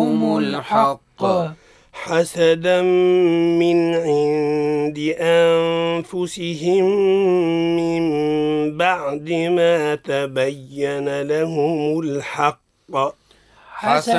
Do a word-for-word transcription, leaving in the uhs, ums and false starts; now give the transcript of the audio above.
لهم الحق حسدا من عند أنفسهم من بعد ما تبين لهم الحق حسدا